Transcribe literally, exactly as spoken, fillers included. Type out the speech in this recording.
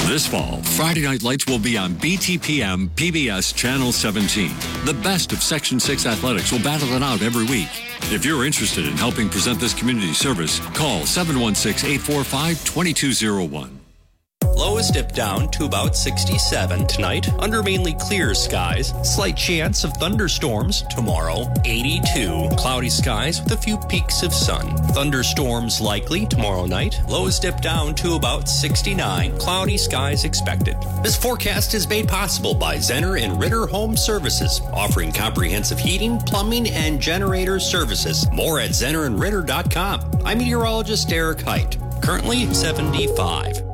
This fall, Friday Night Lights will be on B T P M P B S Channel seventeen. The best of Section six athletics will battle it out every week. If you're interested in helping present this community service, call seven one six, eight four five, two two zero one. Lows dip down to about sixty-seven tonight under mainly clear skies. Slight chance of thunderstorms tomorrow, eighty-two. Cloudy skies with a few peaks of sun. Thunderstorms likely tomorrow night. Lows dip down to about sixty-nine. Cloudy skies expected. This forecast is made possible by Zenner and Ritter Home Services, offering comprehensive heating, plumbing, and generator services. More at zenner and ritter dot com. I'm meteorologist Eric Height. Currently seventy-five.